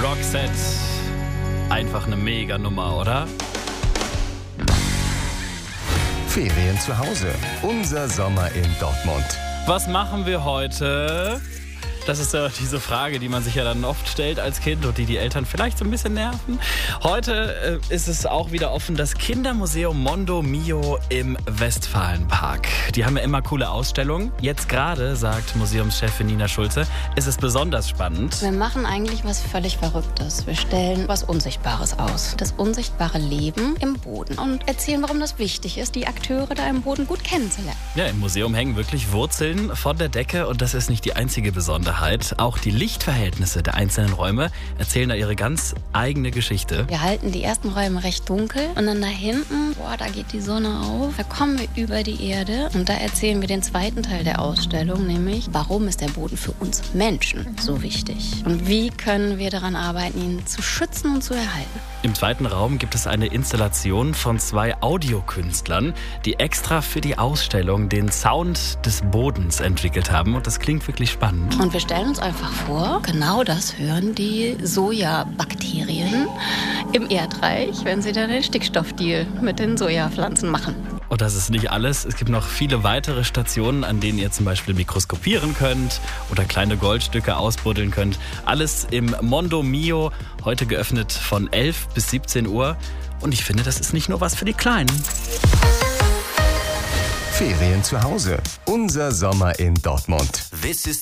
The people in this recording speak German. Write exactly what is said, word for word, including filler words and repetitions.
Roxette. Einfach eine Mega-Nummer, oder? Ferien zu Hause. Unser Sommer in Dortmund. Was machen wir heute? Das ist ja diese Frage, die man sich ja dann oft stellt als Kind und die die Eltern vielleicht so ein bisschen nerven. Heute äh, ist es auch wieder offen, das Kindermuseum Mondo Mio im Westfalenpark. Die haben ja immer coole Ausstellungen. Jetzt gerade, sagt Museumschefin Nina Schulze, ist es besonders spannend. Wir machen eigentlich was völlig Verrücktes. Wir stellen was Unsichtbares aus. Das unsichtbare Leben im Boden und erzählen, warum das wichtig ist, die Akteure da im Boden gut kennenzulernen. Ja, im Museum hängen wirklich Wurzeln von der Decke und das ist nicht die einzige Besonderheit. Auch die Lichtverhältnisse der einzelnen Räume erzählen da ihre ganz eigene Geschichte. Wir halten die ersten Räume recht dunkel und dann da hinten, boah, da geht die Sonne auf. Da kommen wir über die Erde und da erzählen wir den zweiten Teil der Ausstellung, nämlich warum ist der Boden für uns Menschen so wichtig und wie können wir daran arbeiten, ihn zu schützen und zu erhalten. Im zweiten Raum gibt es eine Installation von zwei Audiokünstlern, die extra für die Ausstellung den Sound des Bodens entwickelt haben und das klingt wirklich spannend. Und wir stellen uns einfach vor, genau das hören die Sojabakterien im Erdreich, wenn sie dann den Stickstoffdeal mit den Sojapflanzen machen. Und das ist nicht alles. Es gibt noch viele weitere Stationen, an denen ihr zum Beispiel mikroskopieren könnt oder kleine Goldstücke ausbuddeln könnt. Alles im Mondo Mio, heute geöffnet von elf bis siebzehn Uhr. Und ich finde, das ist nicht nur was für die Kleinen. Ferien zu Hause. Unser Sommer in Dortmund. This is